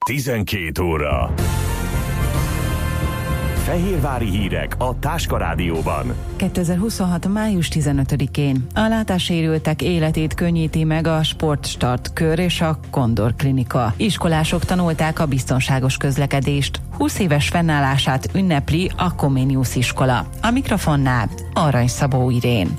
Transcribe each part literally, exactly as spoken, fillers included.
tizenkét óra. Fehérvári hírek a Táska Rádióban. kétezer-huszonhat. május tizenötödikén a látássérültek életét könnyíti meg a Sportstart kör és a Kondor Klinika. Iskolások tanulták a biztonságos közlekedést. húsz éves fennállását ünnepli a Comenius iskola. A mikrofonnál Arany Szabó Irén.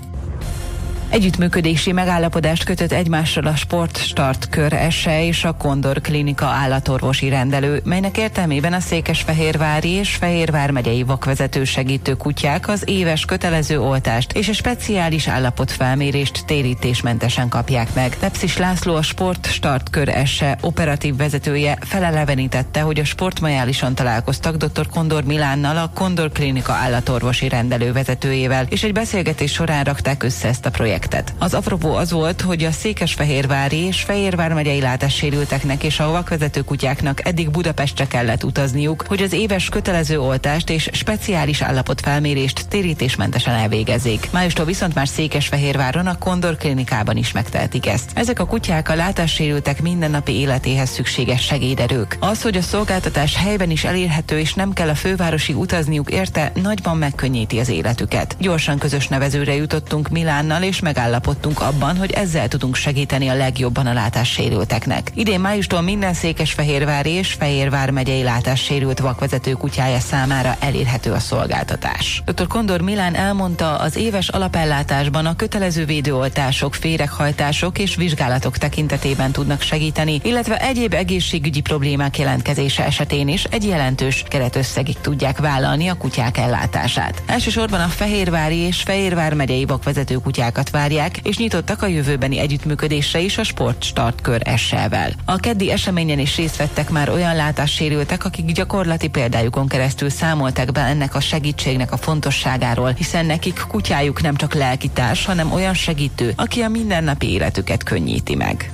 Együttműködési megállapodást kötött egymással a Sportstart kör es e és a Kondor Klinika állatorvosi rendelő, melynek értelmében a székesfehérvári és Fehérvár megyei vakvezető segítő kutyák az éves kötelező oltást és a speciális állapotfelmérést térítésmentesen kapják meg. Tepszis László, a Sportstart kör es e operatív vezetője felelevenítette, hogy a sportmajálisan találkoztak dr. Kondor Milánnal, a Kondor Klinika állatorvosi rendelő vezetőjével, és egy beszélgetés során rakták össze ezt a projektet. Az apropó az volt, hogy a székesfehérvári és Fehérvár megyei látássérülteknek és a vakvezető kutyáknak eddig Budapestre kellett utazniuk, hogy az éves kötelező oltást és speciális állapotfelmérést térítésmentesen elvégezzék. Májustól viszont már Székesfehérváron, a Kondor Klinikában is megtehetik ezt. Ezek a kutyák a látássérültek mindennapi életéhez szükséges segéderők. Az, hogy a szolgáltatás helyben is elérhető és nem kell a fővárosig utazniuk érte, nagyban megkönnyíti az életüket. Gyorsan közös nevezőre jutottunk Milánnal, és megállapodtunk abban, hogy ezzel tudunk segíteni a legjobban a látássérülteknek. Idén májustól minden székesfehérvári és Fehérvár megyei látássérült vakvezető kutyája számára elérhető a szolgáltatás. dr. Kondor Milán elmondta, az éves alapellátásban a kötelező védőoltások, féreghajtások és vizsgálatok tekintetében tudnak segíteni, illetve egyéb egészségügyi problémák jelentkezése esetén is egy jelentős keretösszegig tudják vállalni a kutyák ellátását. Elsősorban a Fehérvári és Fehérvár megyei vakvezető kutyákat várják, és nyitottak a jövőbeni együttműködésre is a Sportstart kör es e-vel. A keddi eseményen is részt vettek már olyan látássérültek, akik gyakorlati példájukon keresztül számoltak be ennek a segítségnek a fontosságáról, hiszen nekik kutyájuk nem csak lelkitárs, hanem olyan segítő, aki a mindennapi életüket könnyíti meg.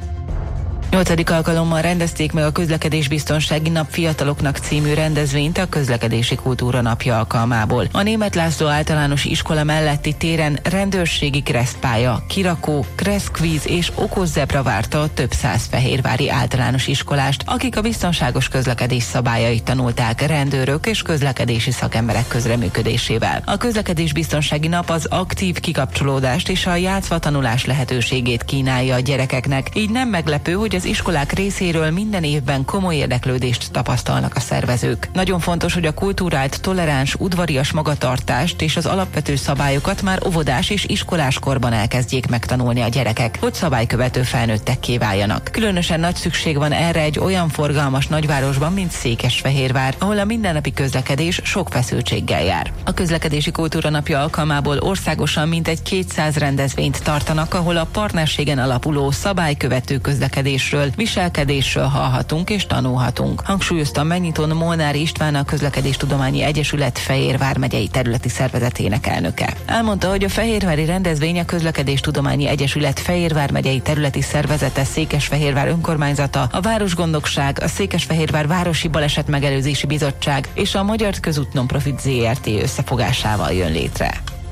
Nyolcadik alkalommal rendezték meg a Közlekedésbiztonsági Nap Fiataloknak című rendezvényt a Közlekedési Kultúra Napja alkalmából. A Németh László általános iskola melletti téren rendőrségi keresztpálya, kirakó, keresztkvíz és okozzebra várta a több száz fehérvári általános iskolást, akik a biztonságos közlekedés szabályait tanulták rendőrök és közlekedési szakemberek közreműködésével. A Közlekedésbiztonsági Nap az aktív kikapcsolódást és a játszva tanulás lehetőségét kínálja a gyerekeknek, így nem meglepő, hogy az iskolák részéről minden évben komoly érdeklődést tapasztalnak a szervezők. Nagyon fontos, hogy a kultúrált, toleráns, udvarias magatartást és az alapvető szabályokat már óvodás és iskolás korban elkezdjék megtanulni a gyerekek, hogy szabálykövető felnőttekké váljanak. Különösen nagy szükség van erre egy olyan forgalmas nagyvárosban, mint Székesfehérvár, ahol a mindennapi közlekedés sok feszültséggel jár. A Közlekedési Kultúra Napja alkalmából országosan mintegy kétszáz rendezvényt tartanak, ahol a partnerségen alapuló szabálykövető közlekedés viselkedésről hallhatunk és tanulhatunk. Hangsúlyozta megnyitón Molnári István, a Közlekedéstudományi Egyesület Fehérvár megyei területi szervezetének elnöke. Elmondta, hogy a fehérvári rendezvény a Közlekedéstudományi Egyesület Fehérvár megyei területi szervezete, Székesfehérvár önkormányzata, a Városgondokság, a Székesfehérvár Városi Balesetmegelőzési Bizottság és a Magyar Közút Nonprofit zé er té összefogásával jön létre.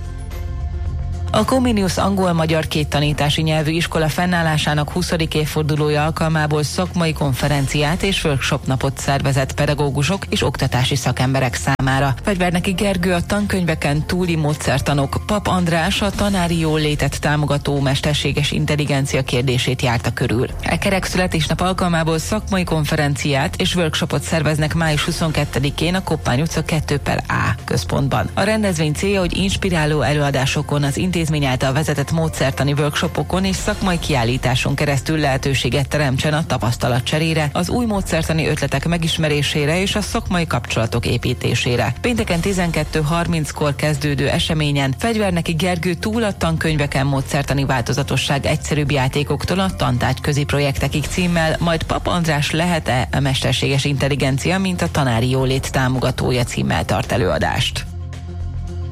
A Comenius angol-magyar két tanítási nyelvű iskola fennállásának huszadik évfordulója alkalmából szakmai konferenciát és workshop napot szervezett pedagógusok és oktatási szakemberek számára. Fegyverneki Gergő a tankönyveken túli módszertanok, Pap András a tanári jólétet támogató mesterséges intelligencia kérdését járta körül. E kerek születésnap alkalmából szakmai konferenciát és workshopot szerveznek május huszonkettedikén a Koppány utca kettő per á központban. A rendezvény célja, hogy inspiráló előadásokon, az intézmény által vezetett módszertani workshopokon és szakmai kiállításon keresztül lehetőséget teremtsen a tapasztalatcserére, az új módszertani ötletek megismerésére és a szakmai kapcsolatok építésére. Pénteken tizenkettő harminckor kezdődő eseményen Fegyverneki Gergő túl a tankönyveken módszertani változatosság egyszerűbb játékoktól a tantárgyközi projektekig címmel, majd Pap András lehet-e a mesterséges intelligencia, mint a tanári jólét támogatója címmel tart előadást.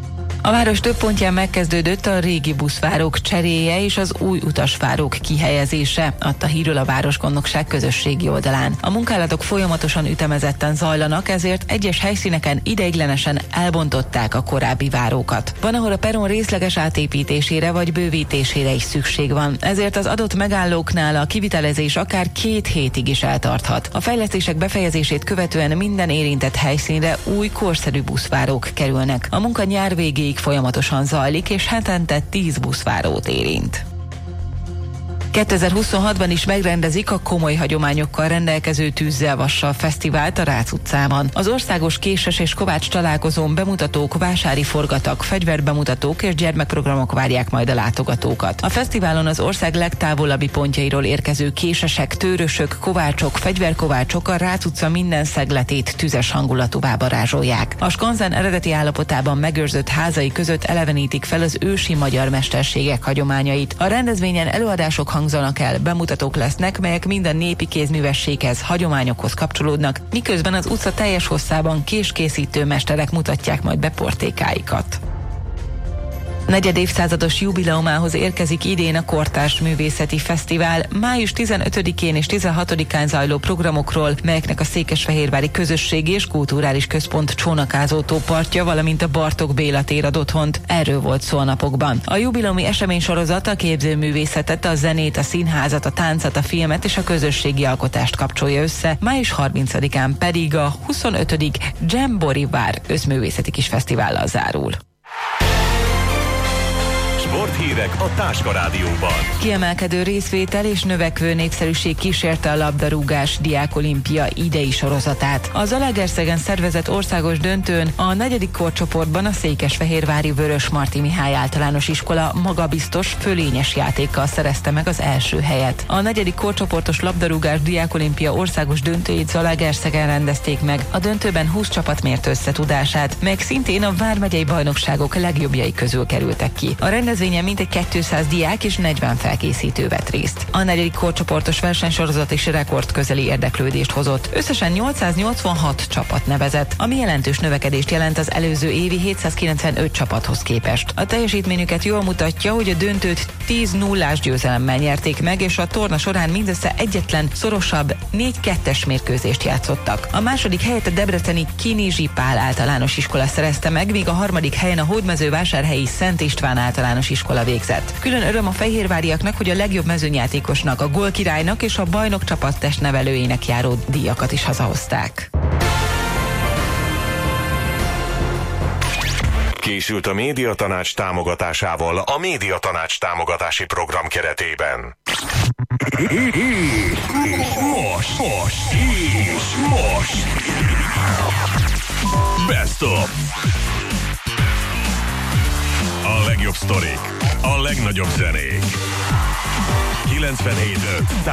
A város több pontján megkezdődött a régi buszvárók cseréje és az új utasvárók kihelyezése, adta hírül a Városgondnokság közösségi oldalán. A munkálatok folyamatosan ütemezetten zajlanak, ezért egyes helyszíneken ideiglenesen elbontották a korábbi várókat. Van, ahol a perron részleges átépítésére vagy bővítésére is szükség van, ezért az adott megállóknál a kivitelezés akár két hétig is eltarthat. A fejlesztések befejezését követően minden érintett helyszínre új korszerű buszvárók kerülnek. A munka nyár végéig folyamatosan zajlik, és hetente tíz buszvárót érint. kétezer-huszonhatban is megrendezik a komoly hagyományokkal rendelkező Tűzzel Vassal Fesztivált a Rácz utcában. Az országos késes és kovács találkozón bemutatók, vásári forgatak, fegyverbemutatók és gyermekprogramok várják majd a látogatókat. A fesztiválon az ország legtávolabbi pontjairól érkező késesek, tőrösök, kovácsok, fegyverkovácsok a Rácz utca minden szegletét tüzes hangulatúvá varázsolják. A skanzen eredeti állapotában megőrzött házai között elevenítik fel az ősi magyar mesterségek hagyományait. A rendezvényen előadások hangzanak el, bemutatók lesznek, melyek minden népi kézművességhez, hagyományokhoz kapcsolódnak, miközben az utca teljes hosszában késkészítő mesterek mutatják majd be portékáikat. Negyed évszázados jubileumához érkezik idén a Kortárs Művészeti Fesztivál. Május tizenötödikén és tizenhatodikán zajló programokról, melyeknek a Székesfehérvári Közösségi és Kulturális Központ csónakázó tópartja, valamint a Bartók Béla tér ad otthont. Erről volt szó a napokban. A jubileumi eseménysorozat a képzőművészetet, a zenét, a színházat, a táncot, a filmet és a közösségi alkotást kapcsolja össze. Május harmincadikán pedig a huszonötödik Dzsembori Vár összművészeti kis fesztivállal zárul. Sporthírek a Táska Rádióban. Kiemelkedő részvétel és növekvő népszerűség kísérte a labdarúgás diákolimpia idei sorozatát. Az Zalaegerszegen szervezett országos döntőn a negyedik korcsoportban a székesfehérvári Vörös Marti Mihály általános iskola magabiztos, fölényes játékkal szerezte meg az első helyet. A negyedik korcsoportos labdarúgás diákolimpia országos döntőjét Zalaegerszegen rendezték meg. A döntőben húsz csapat mért összetudását, meg szintén a vármegyei bajnokságok legjobbjai közül kerültek ki. A rendezvényen mintegy kétszáz diák és negyven felkészítő vett részt. A negyedik korcsoportos versenysorozat is rekord közeli érdeklődést hozott. Összesen nyolcszáznyolcvanhat csapat nevezett, ami jelentős növekedést jelent az előző évi hétszázkilencvenöt csapathoz képest. A teljesítményüket jól mutatja, hogy a döntőt tíz nullás győzelemmel nyerték meg, és a torna során mindössze egyetlen szorosabb négy kettes mérkőzést játszottak. A második helyet a debreceni Kinizsi Pál általános iskola szerezte meg, míg a harmadik helyen a hódmezővásárhelyi Szent István általános iskola végzett. Külön öröm a fehérváriaknak, hogy a legjobb mezőnyjátékosnak, a gólkirálynak és a bajnok csapat testnevelőjének járó díjakat is hazahozták. Készült a Médiatanács támogatásával a Médiatanács támogatási program keretében. Most, most, és most. Best of. A legjobb sztorik, a legnagyobb zenék. kilencvenhét öt